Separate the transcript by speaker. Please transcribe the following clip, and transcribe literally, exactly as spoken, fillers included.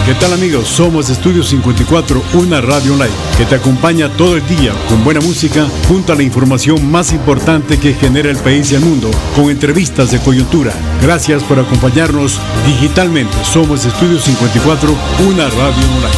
Speaker 1: ¿Qué tal, amigos? Somos Estudio cincuenta y cuatro, una radio online que te acompaña todo el día con buena música junto a la información más importante que genera el país y el mundo, con entrevistas de coyuntura. Gracias por acompañarnos digitalmente. Somos Estudio cincuenta y cuatro, una radio online.